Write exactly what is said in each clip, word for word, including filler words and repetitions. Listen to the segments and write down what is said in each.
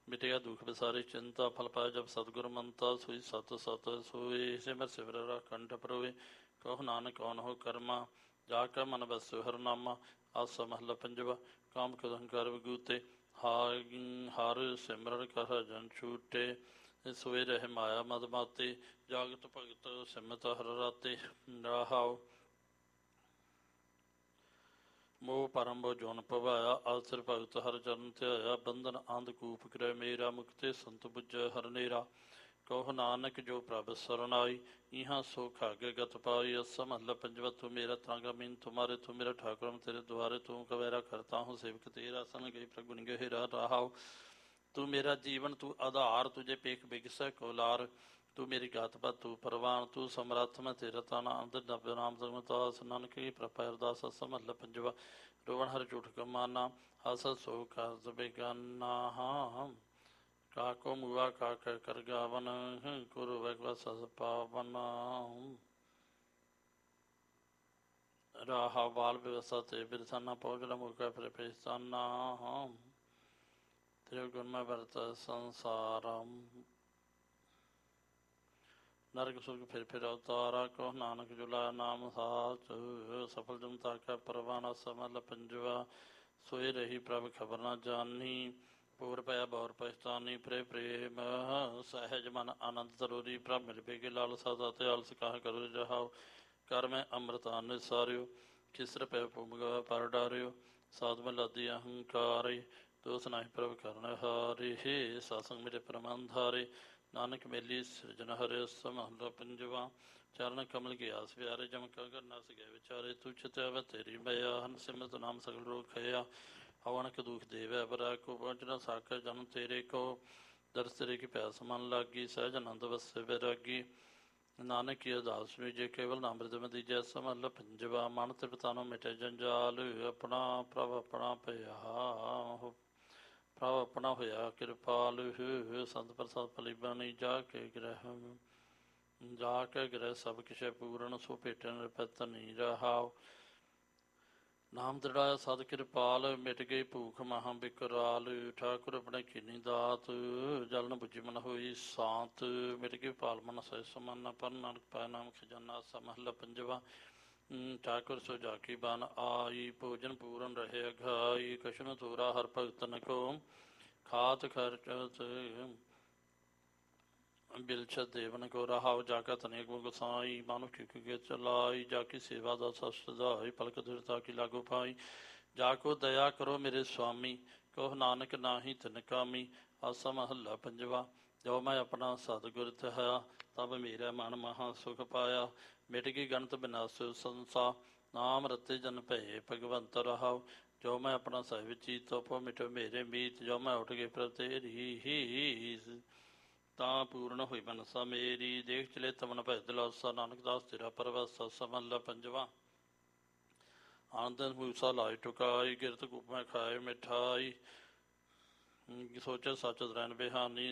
मिटिया दुख बिसारी चिंता फल पाए जब सतगुर मनता सोई सत सत सोई सिमर सिमर कंठ परोए कहो नानक कौन हो कर्मा जाकर मन बसो हर नामा आसा महला पंजवा काम कदंकर विगूते हार हर सिमरन कर जन छूटे सोए रहे माया मद माते जागत भगत सिमत हर राते राहाओ मोह परम जोन पवाया आसर भगत हर चरण ध्याया बंधन अंधकूप क्रय मेरा मुक्ति संत बुझ हर नेरा कहो नानक जो प्रभ सरनाई इहाँ सो खागे गत पाई असा महला पंजवा तू मेरा तांगा मीन तुम्हारे तू मेरा ठाकुर तेरे द्वारे तू कवेरा करता हूँ सेवक तेरा सन गई प्रगुण गहेरा रहाओ तू मेरा जीवन तू आधार तुझे पेख बिगस कोलार तू मेरी गात पर तू परवान तू समर्थ में तेरा ताना अंदर नब्बे नाम जगमतास नानक की प्रपा अरदास समल पंजवा रोवन हर झूठ कमाना हस सो कारज बेगाना काको मुआ काक कर गावन गुरु भगवत सस पावन राहा बाल व्यवस्था ते बिरसाना पहुंचना मुका फिर पेशाना त्रिगुण में वर्त संसारम नरक सुर्ग फिर फिर अवतारा कहो नानक जुलाया नाम साच सफल जनता का परवाना समल पंजवा सोए रही प्रभ खबर न जानी पूर पया बौर पछतानी प्रे प्रेम सहज मन आनंद तरोरी प्रभ मिल बेगे लाल सादा ते आलस कहा करो जहाओ कर में अमृता निसारियो किसर पै भूमगा पर डारियो साध में लादी अहंकार दोष नाही प्रभ करण हारे हे सासंग मेरे परमानधारे नानक मेली सृजन हरे समहला पंजवा चरण कमल के आस प्यारे जम कर नस गए विचारे तू चितव तेरी मया हन सिमत नाम सगल रोग खया हवन के दुख देव बरा को पहुंचना साकर जन्म तेरे को दर्श तेरे की प्यास मन लागी सहज आनंद वस्य बैरागी नानक की अदास में जे केवल नामृत में दीजै समहला पंजवा मन तृपतानो मिटे जंजाल अपना प्रभ अपना पया प्रभ अपना होया कृपाल संत प्रसाद फली बनी जाके ग्रह जाके ग्रह सब किश पूर्ण सो भेटन रिपत नहीं रहाओ नाम दृढ़ाया सद कृपाल मिट गई भूख महा बिकराल ठाकुर अपने कीनी दात जलन बुझी मन होई सांत मिट गई पाल मन सह समान पर नानक पाया नाम खजाना समहला पंजवा ठाकुर सो जाकी बन आई भोजन पूरन रहे अघाई कशन थोरा हर भगतन को खात खर्चत बिलछत देवन को रहाओ जाका तनिक गुसाई मानुष के चलाई जाकी सेवा दा सदाई पलक धुरता की लागू पाई जाको दया करो मेरे स्वामी कहो नानक नाही तिनकामी आसा महला पंजवा जो मैं अपना सतगुर थया तब मेरा मन महा सुख पाया मिट गई गणत बिनासो संसा नाम रते जन भय भगवंत रहाओ जो मैं अपना सहब चीत तो मिटो मेरे मीत जो मैं उठ गए प्रतेरी ही ता पूर्ण हुई मनसा मेरी देख चले तमन भय दिलासा नानक दास तेरा परवासा समला पंजवा आनंद मूसा लाई टुकाई गिरत गुप में खाए मिठाई सोचा सच रैन बिहानी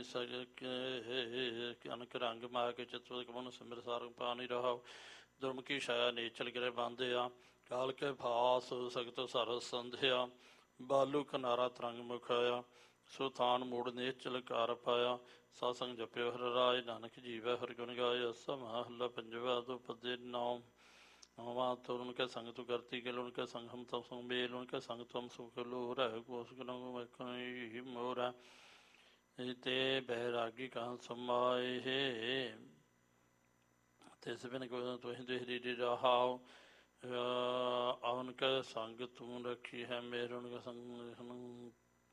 अनक रंग माया के चित्र कमन सिमर सारंग पानी रहाओ दुर्म की छाया नेचल गिरे बांधिया काल के भास सगत सर संध्या बालू किनारा तरंग मुखाया सुल्तान मूड़ नेचल कार पाया सासंग जप्यो हर राय नानक जीवै हर गुण गाय असा महला पंजवा दो पदे नौ नौवा तो उनके संग तु करती के उनके संग हम तम संग मेल उनके संग तुम सुख लो रह कोस गुण मोरा ते बैरागी कहाँ समाये हे तिस बिन को तुहि देहरी रहाओ उनके संग तू रखी है मेरे उनके संग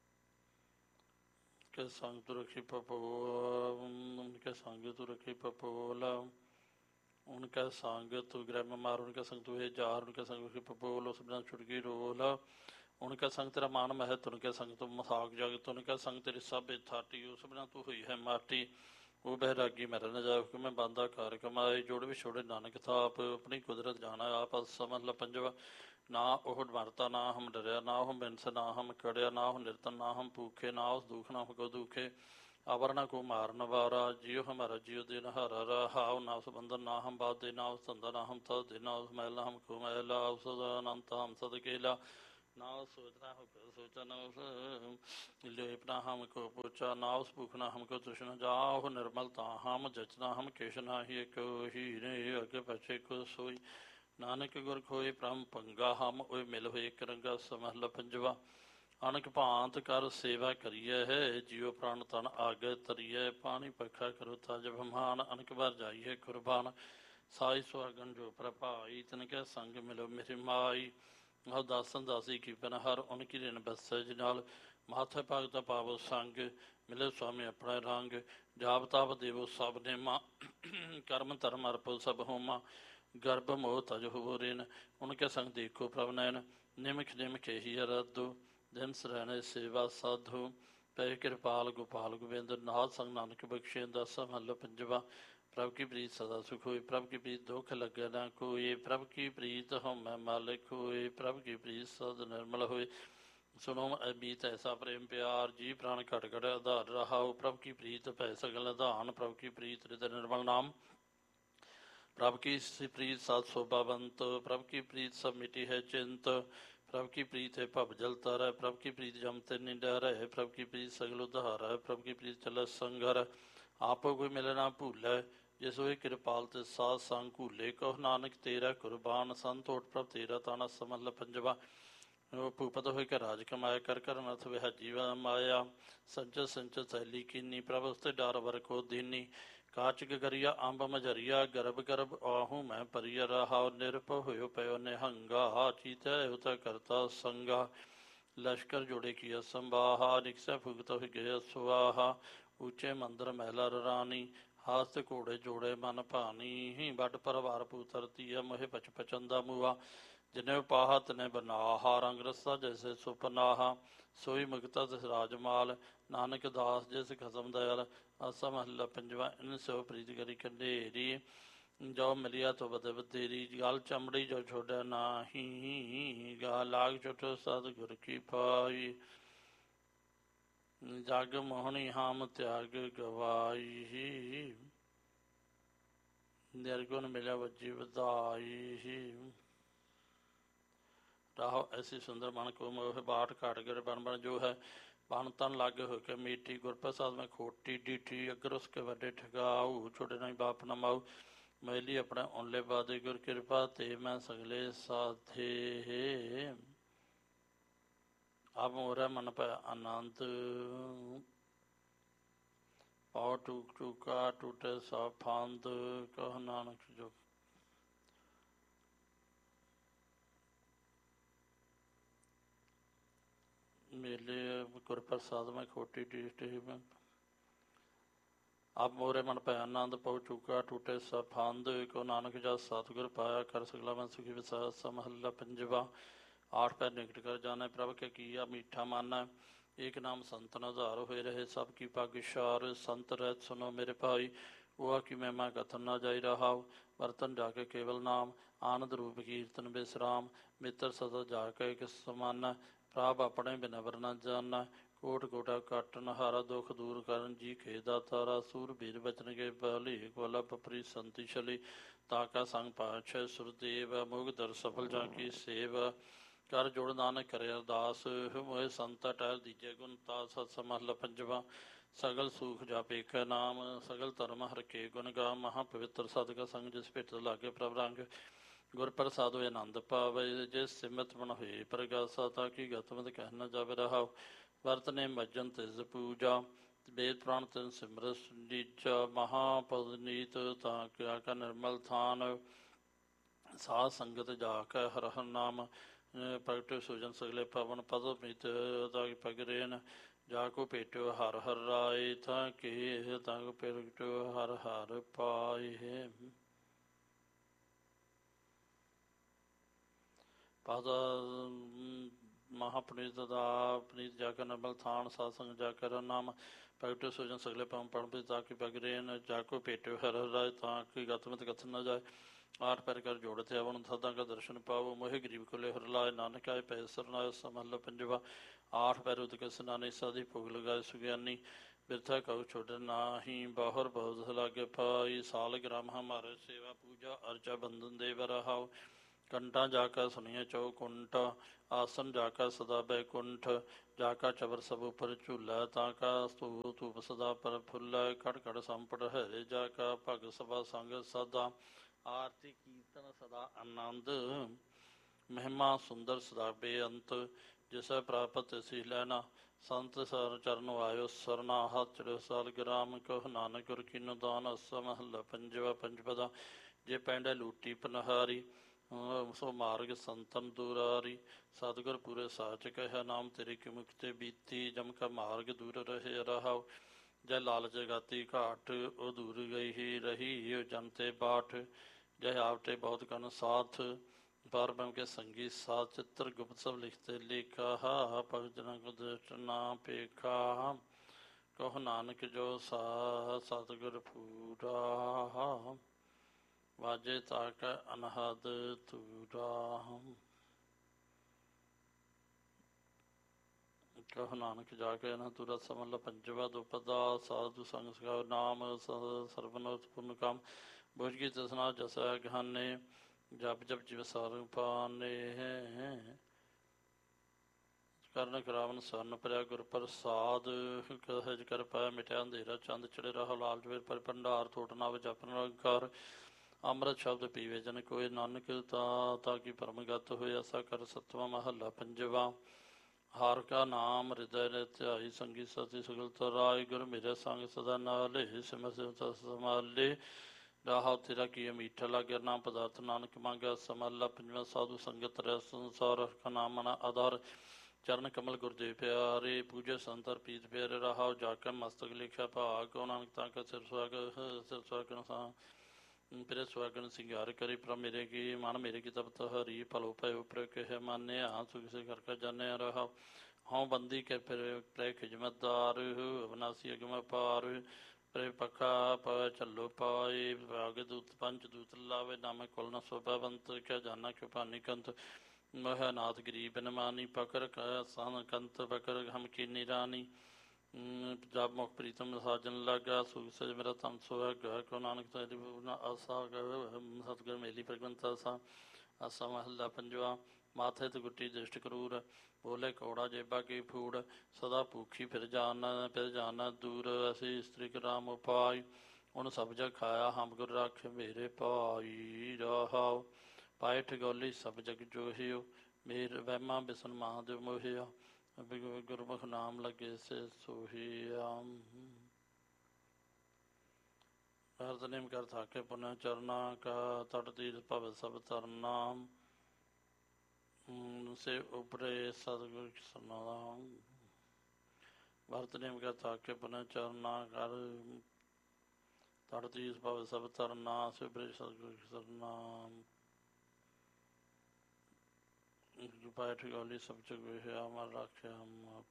के संग तू रखी पपोल उनके संग तू रखी पपोला उनका संग तू ग्रह में मार उनका संग तू है जार उनके संग रखी पपोल उस बिना छुटकी रोला उनका संग तेरा मान महत उनके संग तू मसाक जगत उनका संग तेरी सब थाटी उस बिना तू हुई है माटी वो बैरागी मेरा न जाए कि मैं बांधा कार कमाए जोड़ भी छोड़े नानक थाप अपनी कुदरत जाना आप समझ ला पंजवा ना ओह मरता ना हम डरिया ना हम बिनस ना हम कड़िया ना हम निर्तन ना हम भूखे ना उस दुख ना हमको दुखे आवरना को मारन वारा जियो हमारा जियो दिन हरा रहाओ ना उस बंधन ना हम बात दे ना उस धंधा ना हम था दे ना उस मैल ना हमको मैला उस अनंत हम सद केला नाव सोचना हमको सोचा नवस लेपना हमको पूछा नाव भूखना हमको तृष्णा जाओ निर्मलता हम जचना हम केशना ही को ही ने अगे पछे को सोई नानक गुर खोए प्रम पंगा हम ओए मिल होए करंगा समहला पंजवा अनक भांत कर सेवा करिए है जियो प्राण तन आगे तरिए पानी पखा करो तज भमान अनक बार जाइए कुर्बान साई सुहागन जो प्रभाई तिनके संग मिलो मेरी माई ਆਹ ਦਾਸਨ ਦਾਸੀ ਕੀਪਨ ਹਰ ਉਨਕੀ ਰਿਨ ਬਸਜ ਨਾਲ ਮਾਥੇ ਭਗਤ ਪਾਵੋ ਸੰਗ ਮਿਲੇ ਸੁਆਮੀ ਆਪਣਾ ਰੰਗ ਜਾਪ ਤਾਪ ਦੇਵੋ ਸਭ ਨੇਮਾ ਕਰਮ ਧਰਮ ਅਰਪੋ ਸਭ ਹੋਮਾ ਗਰਭ ਮੋਹ ਤਜ ਹੋ ਰੇਨ ਉਨਕੇ ਸੰਗ ਦੇਖੋ ਪ੍ਰਭ ਨੈਨ ਨਿਮਖ ਨਿਮਖ ਹੀ ਅਰਾਧੋ ਦਿਨ ਸਰੈਣੇ ਸੇਵਾ ਸਾਧੋ ਪੈ ਕਿਰਪਾਲ ਗੋਪਾਲ ਗੋਬਿੰਦ ਨਾਥ ਸੰਗ ਨਾਨਕ ਬਖਸ਼ੇ ਦਸਾ ਮਹੱਲਾ ਪੰਜਵਾ प्रभ की प्रीत सदा सुख होए प्रभ की प्रीत दुख लगे ना कोई प्रभ की प्रीत हम मालिक होए प्रभ की प्रीत सद निर्मल होए सुनो अबीत ऐसा प्रेम प्यार जी प्राण घट घट आधार रहा हो प्रभ की प्रीत पै सगल आधान प्रभ की प्रीत हृदय निर्मल नाम प्रभ की प्रीत सत शोभावंत प्रभ की प्रीत सब मिटी है चिंत प्रभ की प्रीत है भव जल तर है प्रभ की प्रीत जमते निडर है प्रभ की प्रीत सगल उद्धार है प्रभ की प्रीत चल संघर आपो कोई मिले ना भूलै जिस होए कृपाल ते साध संग घूले कहो नानक तेरा कुर्बान संतोट प्रभ तेरा ताना समल पंजवा भूपत होए कर राज कमाया कर कर नथ विहाजी माया संचत संचत सैली कीनी प्रभ उसते डार वर को दीनी काच गरिया अंब मजरिया गर्भ गर्भ आहू मैं परिया रहा निरप होयो पयो निहंगा चीता उत करता संगा लश्कर जोड़े किया संबाहा निकसा भुगत हो गया सुवाहा ऊंचे मंदिर महला रानी हाथ घोड़े जोड़े मन भानी ही बड परवार पूतरती है मोहे पच पचंदा मुआ जिन्हें पाहा तने बनाहा रंग रस्सा जैसे सुपनाहा सोई मुगता तिस राजमाल नानक दास जिस खसम दयाल आसा महला पंजवा इन सो प्रीत करी कंडेरी जो मिलिया तो बदे बतेरी गाल चमड़ी जो छोड़ा नाही गा लाग छोटो सतगुर की पाई जग मोहनी हाम त्याग गवाई निर्गुण मिला वजी बधाई राहो ऐसी सुंदर मन को मोह बाट काट कर बन बन जो है बन तन लागे होके मीठी गुरप्रसाद में खोटी डीठी अगर उसके वड्डे ठगाऊ छोटे नहीं बाप न माऊ मैली अपने ओनले बादे गुर कृपा ते मैं सगले साधे अब मोरा मन पे आनंद पाओ टूक टूका टूटे सा फांद कह नानक जो मेले गुरप्रसाद में खोटी टीटी में अब मोरे मन पे आनंद पाओ चूका टूटे सा फांद को नानक जा सतगुर पाया कर सकला में सुखी विसास महला पंजवा आठ पैर निकट कर जाने प्रभ के किया मीठा माना एक नाम संतन आधार हुए रहे सब की पागिशार संत रहत सुनो मेरे भाई वह की महिमा कथन न जाई रहा बर्तन जाके केवल नाम आनंद रूप कीर्तन विश्राम मित्र सदा जाके एक समान प्राप अपने बिनवर न जाना कोट कोटा काटन हारा दुख दूर करन जी खेदा तारा सूर बीर बचन के बली गोला पपरी संति छली ताका संग पाछ सुरदेव मुग दर सफल जा की सेव कर जोड़ नानक करे अरदास मोहे संत टहल दीजे गुण तास सत समहला पंजवा सगल सूख जापे का नाम सगल धर्म हर के गुण गा महा पवित्र सद का संग जिस भेट लागे प्रभ रंग गुर प्रसाद होए आनंद पावे जिस सिमत बन हुए प्रगासा ताकि गतमत कह न जावे रहा वर्त ने मज्जन तिज पूजा वेद प्राण तिन सिमरस नीचा महापद नीत ताक्या का निर्मल थान साध संगत जाकर हर हर नाम प्रगट सुजन सगले पवन पद मित ताकि पगरेन जाको पेटो हर हर राय ताकि ताको पेटो हर हर पाए पादा महापुनीत दा पुनीत जाकर निर्मल थान सासंग जाकर नाम प्रगट सुजन सगले पवन पढ़ ताकि पगरेन जाको पेटो हर हर राय ताकि गतमत कथन न जाए आठ पैर कर जोड़ते अवन सदा का दर्शन पाओ मोहे गरीब को ले हर लाए नानक आए पैसर नाय समहला पंजवा आठ पैर उदक स्नाने साधी भोग लगाए सुज्ञानी बिरथा कहु छोड़ नाही बाहर बहुत लागे पाई साल ग्राम हमारे सेवा पूजा अर्चा बंधन देव रहाओ ਕੰਟਾ ਜਾ ਕਾ ਸੁਣੀਏ ਚੌਕੁੰਠ, ਆਸਨ ਜਾ ਕਾ ਸਦਾ ਬੈਕੁੰਠ, ਜਾ ਕਾ ਚਬਰ ਸਭ ਉਪਰ ਝੂਲਾ, ਤਾਂ ਕਾ ਸਤੂ ਧੂਪ ਸਦਾ ਪਰ ਫੁੱਲਾ, ਖੜ ਖੜ ਸੰਪਟ ਹਰੇ, ਜਾ ਕਾ ਭਗ ਸਭਾ ਸੰਗ ਸਦਾ, ਆਰਤੀ ਕੀਰਤਨ ਸਦਾ ਆਨੰਦ, ਮਹਿਮਾ ਸੁੰਦਰ ਸਦਾ ਬੇਅੰਤ, ਜਿਸੈ ਪ੍ਰਾਪਤ ਤਿਸੀ ਲੈਣਾ, ਸੰਤ ਸਰ ਚਰਨ ਆਇਓ ਸਰਨਾ, ਹੱਥ ਚੜਿਓ ਸਾਲ ਗ੍ਰਾਮ, ਕਹੁ ਨਾਨਕ ਗੁਰ ਕੀਨੋ ਦਾਨ, ਅਸਾ ਮਹੱਲਾ ਪੰਜਵਾ। ਪੰਜਪਦਾ। ਜੇ ਪੈਂਡਾ ਲੂਟੀ ਪਨਹਾਰੀ, ਸੋ ਮਾਰਗ ਸੰਤਨ ਦੁਰਾਰੀ, ਸਤਿਗੁਰ ਪੂਰੇ ਸਾਚ ਕਹਿਆ, ਨਾਮ ਤੇਰੇ ਕੀ ਮੁਖ ਤੇ ਬੀਤੀ, ਜਮ ਕਾ ਮਾਰਗ ਦੂਰ ਰਹੇ ਰਹਾਉ, ਜੈ ਲਾਲਚ ਗਾਤੀ ਘਾਟ, ਉਹ ਦੂਰ ਗਈ ਹੀ ਰਹੀ ਜਨ ਤੇ ਬਾਠ, ਜੈ ਆਪਟੇ ਬਹੁਤ ਕਨ ਸਾਥ, ਪਰ ਬ੍ਰਹਮ ਕੇ ਸੰਗੀ ਸਾਥ, ਚਿੱਤਰ ਗੁਪਤ ਸਭ ਲਿਖਤੇ ਲੇਖਾ, ਭਗਤ ਜਨਾਂ ਕੋ ਦ੍ਰਿਸ਼ਟ ਨਾ ਪੇਖਾ, ਕਹੁ ਨਾਨਕ ਜੋ ਸਾ ਸਤਿਗੁਰ ਪੂਰਾ, ਵਾਜੇ ਤਾਕ ਅਨਹਦ ਤੂਰਾ, ਕਹੁ ਨਾਨਕ ਜਾ ਕੇ ਨਾ ਤੁਰਾ ਸਮਲ ਪੰਜਵਾ। ਦੁਪਦਾ। ਸਾਧੂ ਸੰਗ ਸਿਖਾਓ ਨਾਮ, ਸਰਬਨੋਤ ਪੁਨ ਕਾਮ, ਬੁਝ ਕੀ ਤਸਨਾ ਜਸਾ ਗਹਾਨੇ, ਜਪ ਜਪ ਜਿਵ ਸਾਰ ਪਾਨੇ, ਕਰਨ ਕਰਾਵਨ ਸਰਨ ਭਰਿਆ ਗੁਰ ਪ੍ਰਸਾਦ, ਕਹਿਜ ਕਰ ਪਾਇਆ ਮਿਟਿਆ ਅੰਧੇਰਾ, ਚੰਦ ਚੜੇ ਰਹਾ ਲਾਲਚ ਵੇਰ ਪਰ ਭੰਡਾਰ, ਥੋਟ ਨਾਵ ਜਪਨ ਨਿਰੰਕਾਰ, ਅੰਮ੍ਰਿਤ ਸ਼ਬਦ ਪੀਵੇ ਜਨ ਕੋਇ, ਨਾਨਕ ਤਾ ਤਾ ਕੀ ਪਰਮ ਗਤ ਹੋਏ, ਐਸਾ ਕਰ ਸਤਵਾਂ ਮਹੱਲਾ ਪੰਜਵਾ। ਹਾਰ ਕਾ ਨਾਮ ਹਿਰਦੈ ਨੇ ਧਿਆਈ, ਸੰਗੀ ਸਤੀ ਸਗਲ ਤਰਾਈ, ਗੁਰ ਮੇਰੇ ਸੰਗ ਸਦਾ ਨਾਲੇ, ਸਿਮਰ ਸਿਮਰ ਸੰਭਾਲੇ, ਰਾਹਾ ਤੇਰਾ ਕੀ ਮੀਠਾ ਲਾਗੇ, ਨਾਮ ਪਦਾਰਥ ਨਾਨਕ ਮੰਗਿਆ ਸਮੱਲਾ ਪੰਜਵਾਂ। ਸਾਧੂ ਸੰਗਤ ਰਹਿ ਸੰਸਾਰ, ਕਾ ਨਾਮ ਮਨ ਆਧਾਰ, ਚਰਨ ਕਮਲ ਗੁਰਦੇਵ ਪਿਆਰੇ, ਪੂਜੇ ਸੰਤਰ ਪੀਤ ਪਿਆਰੇ, ਰਹਾਉ ਜਾ ਕੇ ਮਸਤਕ ਲਿਖਿਆ ਭਾਗ, ਕੋ ਨਾਨਕ ਤਾਂ ਕਾ ਸਿਰ ਸੁਹਾਗ, ਸਿਰ ਸੁਹਾਗਨ ਸਾਂ ਪਿਰੇ ਸੁਹਾਗਨ ਸਿੰਗਾਰ ਕਰੀ, ਪਰ ਮੇਰੇ ਕੀ ਮਨ ਮੇਰੇ ਕੀ ਤਪਤ ਹਰੀ, ਭਲੋ ਭਇ ਉਪਰ ਕਹਿ ਮਾਨਿਆ, ਸੁਖ ਸੇ ਕਰ ਕਾ ਜਾਣਿਆ ਰਹਾ, ਹਉ ਬੰਦੀ ਕੇ ਫਿਰ ਪ੍ਰੇ ਖਿਜਮਤਦਾਰ, ਅਵਨਾਸੀ ਅਗਮ ਪਾਰ, ਪ੍ਰੇ ਪਖਾ ਪਾ ਚੱਲੋ ਪਾਏ, ਭਾਗ ਦੂਤ ਪੰਚ ਦੂਤ ਲਾਵੇ, ਨਾਮੇ ਕੁਲ ਨ ਸੋਭਾਵੰਤ, ਕਿਆ ਜਾਨਾ ਕਿਉ ਭਾਨੀ ਕੰਤ, ਮਹ ਨਾਥ ਗਰੀਬ ਨਮਾਨੀ, ਪਕਰ ਸਨ ਕੰਤ ਬਕਰ ਹਮ ਕੀਨੀ ਰਾਨੀ, ਜਬ ਮੁਖ ਪ੍ਰੀਤਮ ਸਾਜਨ ਲਾਗਾ, ਸੁਖ ਸਜ ਮੇਰਾ ਤਨ ਸੁਹਾਗਾ, ਕੋ ਨਾਨਕ ਤੇਰੀ ਆਸਾ, ਸਤਿਗੁਰ ਮੇਲੀ ਪ੍ਰਗਵੰਤ ਆਸਾ। ਆਸਾ ਮਹੱਲਾ ਪੰਜਵਾ। ਮਾਥੇ ਤੇ ਗੁੱਟੀ ਦ੍ਰਿਸ਼ਟ ਕਰੂਰ, ਬੋਲੇ ਕੌੜਾ ਜੇਬਾ ਕੀ ਫੂੜ, ਸਦਾ ਭੂਖੀ ਫਿਰ ਜਾਨ ਫਿਰ ਜਾਨ ਦੂਰ, ਅਸੀਂ ਇਸਤਰੀ ਰਾਮ ਉਪਾਈ, ਹੁਣ ਸਭ ਜਗ ਖਾਇਆ ਹਮ ਗੁਰ ਰੱਖ ਮੇਰੇ ਭਾਈ, ਰਹਾਉ ਪਾਏ ਠਗੋਲੀ ਸਭ ਜਗ ਜੋਹਿਓ, ਮੇਰ ਵਹਿਮਾ ਬਿਸਨ ਮਹਾਦੇਵ ਮੋਹਿਆ, ਗੁਰਮੁਖ ਨਾਮ ਲੱਗੇ ਸੇ ਸੋਹੀਆ। ਅਰਧ ਨਿਮ ਕਰ ਥਾਕੇ ਪੁਨਹ ਚਰਨਾ, ਕਾ ਤਟ ਤੀਰ ਭਵ ਸਭ ਤਰਨਾ, ਸੇ ਉਪਰੇ ਸਤਿਗੁਰ ਸਨਾਮ, ਭਰਤ ਨਿਮ ਕਰ ਥਾਕੇ ਪੁਨਹ ਚਰਨਾ, ਕਰ ਤਟ ਤੀਰ ਭਵ ਸਭ ਤਰਨਾ, ਸੇ ਉਪਰੇ ਸਤਿਗੁਰ ਸਰਨਾਮ, ਪਾਏ ਠਗੋਲੀ ਸਭ ਜਗ ਹੋਇਆ, ਮਨ ਰਾਖਿਆ ਹਮ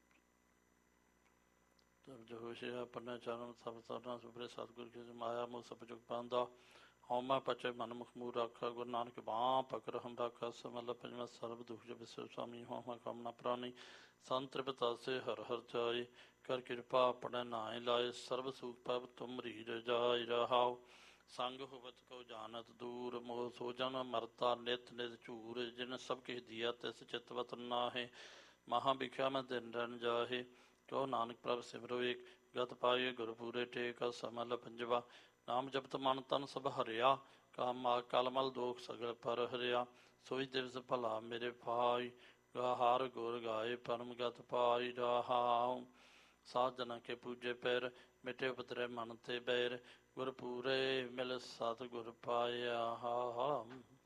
ਤਬ ਜੋ ਹੋਸ਼ਿਆ, ਪੰਨਾ ਚਰਨ ਸਭ ਤਰਨਾ, ਸੁਪਰੇ ਸਤਿਗੁਰ ਕੀ ਮਾਇਆ, ਮੋਹ ਸਭ ਜੁਗ ਪਾਂਦਾ, ਹਉਮੈ ਪਚੇ ਮਨ ਮੁਖ ਮੂਹ ਰਾਖਾ, ਗੁਰੂ ਨਾਨਕ ਬਾਂਹ ਪਕੜ ਹਮ ਰਾਖਾ, ਸਮਲ ਪੰਜਵਾਂ। ਸਰਬ ਦੁਖ ਜਬ ਵਿਸਰ ਸੁਆਮੀ, ਹਉਮੈ ਕਾਮਨਾ ਪ੍ਰਾਨੀ, ਸੰਤ੍ਰਿਪਤ ਆਸੇ ਹਰ ਹਰ ਜਾਏ, ਕਰ ਕਿਰਪਾ ਆਪਣੇ ਨਾਏ ਲਾਏ, ਸਰਬ ਸੁਖ ਪਬ ਤੁਮਰੀ ਰਜਾਈ, ਰਹਾਉ ਸੰਗ ਹੋਵਤ ਕੋ ਜਾਨਤ ਦੂਰ, ਮੋਹ ਸੋਜਨ ਮਰਤਾ ਨਿਤ ਨਿਤ ਝੂਰ, ਜਿਨ ਸਭ ਕਿਛ ਦੀਆ ਤਿਸ ਚਿਤਵਤ ਨਾਹੇ, ਮਹਾ ਬਿਖਿਆ ਮੈਂ ਦਿਨ ਰਣ ਜਾਹੇ, ਕਹੋ ਨਾਨਕ ਪ੍ਰਭ ਸਿਮਰੋ ਏਕ, ਗਤ ਪਾਏ ਗੁਰ ਪੂਰੇ ਟੇਕ। ਸਮਲ ਪੰਜਵਾ। ਨਾਮ ਜਪਤ ਮਨ ਤਨ ਸਭ ਹਰਿਆ, ਕਾਮ ਕਲਮਲ ਦੋਖ ਸਗਲ ਪਰ ਹਰਿਆ, ਸੋਈ ਦਿਵਸ ਭਲਾ ਮੇਰੇ ਭਾਈ, ਗਾਹਾਰ ਗੁਰ ਗਾਏ ਪਰਮ ਗਤ ਪਾਈ, ਰਹਾਉ ਸਾਧ ਜਨਾਂ ਕੇ ਪੂਜੇ ਪੈਰ, ਮਿਟੇ ਉਪਤਰੇ ਮਨ ਤੇ ਬੈਰ, ਗੁਰ ਪੂਰੇ ਮਿਲ ਸਤ ਗੁਰ ਪਾਇਆ,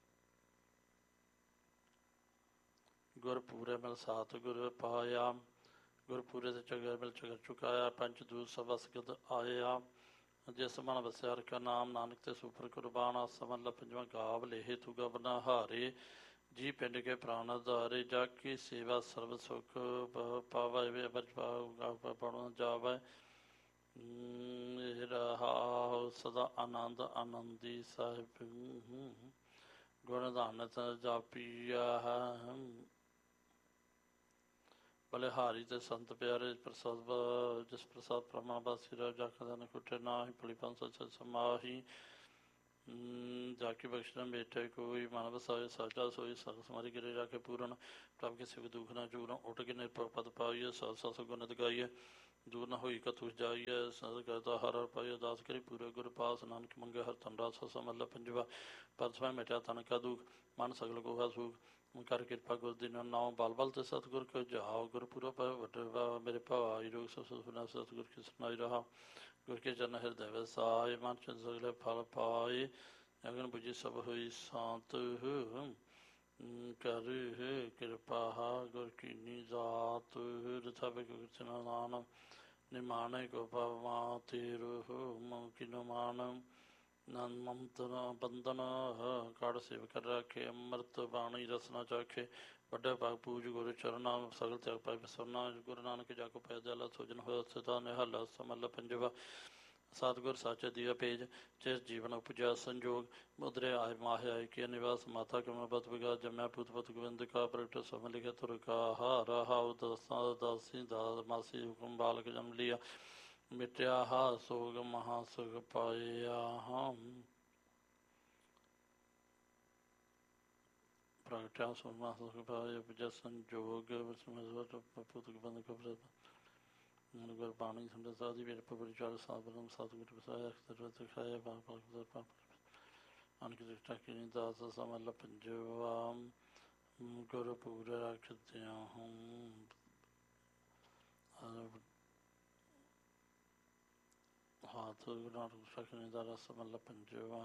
ਗੁਰ ਪੂਰੇ ਮਿਲ ਸਤ ਗੁਰ ਪਾਇਆ, ਗੁਰਪੂਰੇ ਤੇ ਚਗਰ ਮਿਲ ਚਗਰ ਚੁਕਾਇਆ, ਪੰਚ ਦੂਤ ਸਭ ਅਸਗਤ ਆਇਆ, ਜਿਸ ਮਨ ਵਸਿਆ ਹਰਿ ਕਾ ਨਾਮ, ਨਾਨਕ ਤੇ ਸੁਪਰ ਕੁਰਬਾਨ। ਸਮਲ ਪੰਜਵਾਂ। ਗਾਵ ਲੇਹ ਤੂ ਗਬਨਾ ਹਾਰੇ, ਜੀ ਪਿੰਡ ਕੇ ਪ੍ਰਾਣ ਆਧਾਰੇ, ਜਾ ਕੀ ਸੇਵਾ ਸਰਬ ਸੁਖ ਪਾਵੈ, ਪੜ੍ਹ ਜਾਵੈ ਰਹਾਉ, ਸਦਾ ਆਨੰਦ ਆਨੰਦੀ ਸਾਹਿਬ, ਗੁਣ ਧਾਨਤ ਜਾਪੀਆ, ਬਲਿਹਾਰੀ ਤੇ ਸੰਤ ਪਿਆਰੇ, ਪ੍ਰਸਾਦ ਜਿਸ ਪ੍ਰਸਾਦ ਪ੍ਰਮਾ ਬਾਸੀ ਰਹਿ, ਜਾਖਦਾ ਨ ਕੁਟੇ ਨਾਹੀ, ਭਲੀ ਪੰਸ ਸਮਾਹੀ, ਜਾ ਕੇ ਬਖਸ਼ਣਾ ਬੇਟੇ ਕੋਈ ਮਨ ਵਸਾਏ ਸਾਜਾ ਸੋਈ ਸਗ ਸਮਾਰੀ ਗਿਰੇ ਜਾ ਕੇ ਪੂਰਨ ਪ੍ਰਭ ਕਿਸੇ ਵੀ ਦੁੱਖ ਨਾ ਚੂਰਨ ਉੱਠ ਕੇ ਨਿਰਭਉ ਪਦ ਪਾਈਏ ਸਤ ਸਤ ਗੁਣ ਗਾਈਏ ਦੂਰ ਨਾ ਹੋਈ ਕਥੁ ਜਾਈਏ ਸਦ ਕਰਤਾ ਹਰ ਹਰ ਪਾਈਏ ਅਰਦਾਸ ਕਰੀ ਪੂਰੇ ਗੁਰ ਪਾਸ ਨਾਨਕ ਮੰਗੇ ਹਰ ਤਨ ਰਾਸ ਸਮੱਲਾ ਪੰਜਵਾ ਪਰਸਮੈ ਮਿਟਿਆ ਤਨ ਕਾ ਦੁਖ ਮਨ ਸਗਲ ਕੋਹਾ ਸੁਖ ਕਰ ਕਿਰਪਾ ਗੁਰ ਦੀ ਨਾਮ ਬਲ ਬਲ ਤੇ ਸਤਿਗੁਰ ਕੋ ਜਾਓ ਗੁਰਪੁਰਬ ਵੱਡੇ ਮੇਰੇ ਭਵਾਈ ਰੋਗ ਸੁਨਾ ਸਤਿਗੁਰ ਕੀ ਸੁਣਾਈ ਰਹਾ ਗੁਰ ਕੇ ਚਰਨ ਹਿਰਦੈ ਵਸਾਏ ਮਨ ਚ ਸਗਲੇ ਫਲ ਪਾਏ ਅਗਨ ਬੁਝੀ ਸਭ ਹੋਈ ਸ਼ਾਂਤ ਕਰ ਕਿਰਪਾ ਗੁਰ ਕੀਨੀ ਜ਼ਾਤ ਰਥਾਵੇ ਗੁਰਚਨਾ ਨਾਮ ਨਿਮਾਣੇ ਕੋ ਪਵਮਾ ਤੇਰੁ ਮਉ ਕਿਨੋ ਮਾਨ ਨਨ ਮਮਤਨ ਬੰਦਨ ਕਾੜ ਸੇਵ ਕਰ ਰੱਖੇ ਅੰਮ੍ਰਿਤ ਬਾਣੀ ਰਸਨਾ ਚਾਖੇ ਵੱਡੇ ਭਾਗ ਪੂਜ ਗੁਰੂ ਚਰਨਾ ਸਗਲ ਤਿਆਗ ਪਾਏ ਬਸਰਨਾ ਗੁਰੂ ਨਾਨਕ ਜਾ ਕੋ ਪੈ ਜਲਾ ਸੋਜਨ ਹੋਇਆ ਸਦਾ ਨਿਹਾਲਾ ਸਮੱਲ ਪੰਜਵਾ ਸਤਿਗੁਰ ਸਾਚੇ ਦੀਆ ਪੇਜ ਜਿਸ ਜੀਵਨ ਉਪਜਿਆ ਸੰਜੋਗ ਮੁਦਰੇ ਆਏ ਮਾਹਿ ਆਏ ਕੇ ਨਿਵਾਸ ਮਾਤਾ ਕਮਾ ਬਤ ਵਿਗਾ ਜਮਿਆ ਪੁੱਤ ਪੁੱਤ ਗੋਬਿੰਦ ਕਾ ਪ੍ਰਗਟ ਸਮ ਲਿਖੇ ਤੁਰ ਕਾ ਹਾਰਾ ਹਾਉ ਦਸਾਂ ਦਾਸੀ ਦਾ ਮਾਸੀ ਹੁਕਮ ਬਾਲਕ ਜਮ ਲਿਆ ਮਿਟਿਆ ਹਾ ਸੋਗ ਮਹਾ ਸੁਖ ਪਾਇਆ ਹਮ ਪ੍ਰਗਟਿਆ ਸੋਗ ਮਹਾ ਸੁਖ ਪਾਇਆ ਉਪਜਿਆ ਸੰਜੋਗ ਪੁੱਤ ਗੋਬਿੰਦ ਕਾ ਪ੍ਰਗਟ ਗੁਰ ਬਾਣੀ ਸੁਣਦੇ ਸਾਧੀ ਮੇਰੇ ਪਵਿੱਤਰ ਚਾਰ ਸਾਧਨ ਸਤਿਗੁਰ ਵਸਾਇਆ ਅਖਤਰ ਦਿਖਾਇਆ ਬਾਪ ਬਾਪ ਅਨਕ ਦਿਖਤਾ ਕੀ ਦਾਸ ਸਮੱਲ ਪੰਜਵਾ ਗੁਰ ਪੂਰ ਰੱਖਦਿਆਂ ਹੂੰ ਹਾਥ ਗੁਰੂ ਨਾਨਕ ਸਕਨੇ ਦਾ ਰਸ ਮੱਲ ਪੰਜਵਾ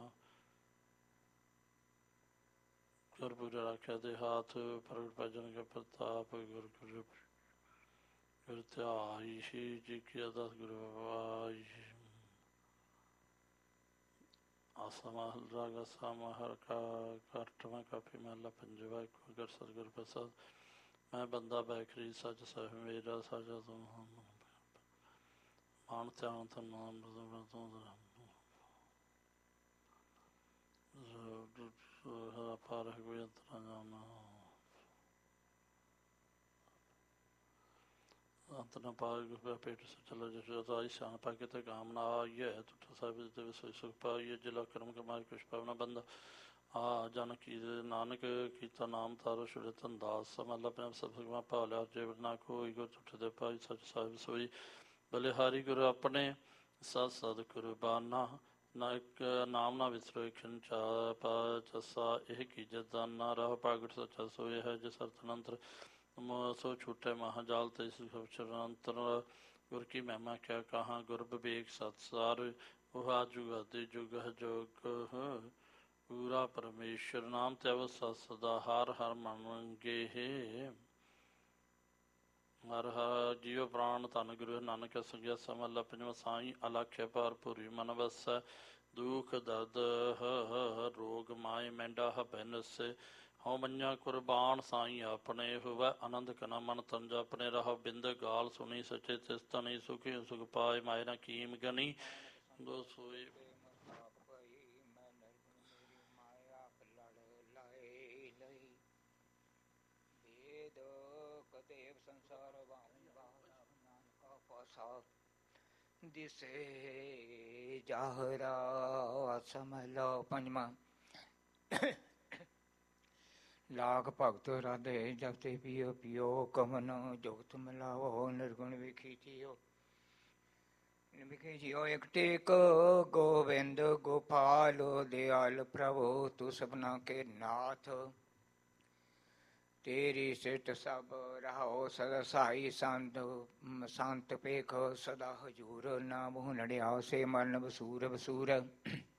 ਗੁਰ ਪੂਰ ਰੱਖਿਆ ਦੇ ਹਾਥ ਪ੍ਰਗਟ ਭਜਨ ਕੇ ਪ੍ਰਤਾਪ ਗੁਰ ਗੁਰੂ ਗੁਰ ਧਿਆਈ ਜੀ ਕੀ ਅਰਦਾਸ ਗੁਰੂ ਆਈ ਆਸਮਾਹਲ ਰਾਗ ਆਸਮਾਹਰ ਕਾ ਕਾਟਵਾ ਕਾਫੀ ਮਹਲਾ ਪੰਜਵਾ ਗੁਰ ਸਤਿਗੁਰ ਪ੍ਰਸਾਦ ਮੈਂ ਬੰਦਾ ਬੈਖਰੀ ਸੱਚ ਸਹਿ ਮੇਰਾ ਸਾਜਾ ਤੂੰ ਮਾਨ ਧਿਆਨ ਤਨ ਨਾਮ ਤੋਂ ਹਰਾ ਪਾਰ ਕੋਈ ਅੰਤਰਾ ਜਾਣਾ ਅੰਤ ਨਾ ਪਾਰ ਪੇਟ ਚਲਾ ਜਿਸ ਸ਼ਾਨ ਪਾ ਕੇ ਤੇ ਕਾਮਨਾ ਆਈ ਹੈ ਤੁਠ ਸਾਹਿਬ ਦੇ ਵਿਸੋਈ ਸੁਖ ਪਾਈਏ ਜਿਲਾ ਕਰਮ ਕਮਾਈ ਕੁਛ ਪਾਵਨਾ ਬੰਦਾ ਆ ਜਨ ਕੀ ਨਾਨਕ ਕੀਤਾ ਨਾਮ ਤਾਰੋ ਛੁੜੇ ਧੰਦਾਸ ਮੱਲ ਆਪਣੇ ਸਭ ਸੁਖਮਾ ਪਾ ਲਿਆ ਜੇਵ ਨਾ ਕੋਈ ਗੁਰ ਤੁਠ ਦੇ ਪਾਈ ਸੱਚ ਸਾਹਿਬ ਸੋਈ ਬਲਿਹਾਰੀ ਗੁਰੂ ਆਪਣੇ ਸਤ ਸਦ ਕੁਰਬਾਨਾ ਨਾਇਕ ਨਾਮ ਨਾ ਵਿਸਰੋ ਖਿੰਚਾ ਪਾ ਚਸਾ ਇਹ ਕੀ ਜਦਾਨਾ ਰਾਹ ਪਾਗਟ ਸੱਚਾ ਸੋਏ ਹੈ ਜਿਸ ਅਰਥਨੰਤਰ ਸੋ ਛੂਟੇ ਮਹਾਜਾਲ ਤੇ ਚਰੰਤਰ ਗੁਰ ਕੀ ਮਹਿਮਾ ਕਿਆ ਕਹਾਂ ਗੁਰ ਵਿਵੇਕ ਸਤਸਾਰ ਉਹ ਜੁਗ ਆਦਿ ਜੁਗ ਜੋਗ ਪੂਰਾ ਪਰਮੇਸ਼ਰ ਨਾਮ ਤੇ ਅਵ ਸਦਾ ਹਰ ਹਰ ਮੰਗੇ ਹੈ ਹਰ ਹਰ ਜੀਵ ਪ੍ਰਾਣ ਧਨ ਗੁਰੂ ਨਾਨਕ ਸੰਗਿਆ ਸਮੱਲ ਪੰਜਵਾਂ ਸਾਈ ਅਲਖਿ ਭਰਪੂਰੀ ਮਨ ਵਸੈ ਦੁਖ ਦਰਦ ਰੋਗ ਮਾਏ ਮੈਂਡਾ ਹਬਨਸੇ ਹਉ ਮੰਨਿਆ ਕੁਰਬਾਨ ਸਾਈ ਆਪਣੇ ਹੋਵੇ ਆਨੰਦ ਕਨਾ ਮਨ ਤੰਜ ਆਪਣੇ ਰਹ ਬਿੰਦ ਗਾਲ ਸੁਣੀ ਸਚੇ ਤਿਸ ਤਨੀ ਸੁਖੀ ਸੁਖ ਪਾਏ ਮਾਏ ਨਾ ਕੀਮ ਗਨੀ ਦੋ ਸੋਏ ਦਿਸੇ ਜਾਹਰਾ ਸਮਲੋ ਪੰਜਵਾਂ ਲਾਗ ਭਗਤ ਰਾਧੇ ਜਪਤੇ ਪੀਓ ਪੀਓ ਕਮਨ ਜੁਗਤ ਮਿਲਾਓ ਨਿਰਗੁਣ ਵੇਖੀ ਜੀਓ ਵੇਖੀ ਜੀਓ ਇੱਕ ਟੇਕ ਗੋਬਿੰਦ ਗੋਪਾਲ ਦਿਆਲ ਪ੍ਰਭੂ ਤੂੰ ਸਭਨਾ ਕੇ ਨਾਥ ਤੇਰੀ ਸਿਟ ਸਭ ਰਹਾਓ ਸਦਾ ਸਾਈ ਸੰਤ ਸੰਤ ਪੇਖ ਸਦਾ ਹਜੂਰ ਨਾਮ ਨੜਿਆ ਸੇ ਮਰਨ ਬਸੂਰ ਬਸੂਰ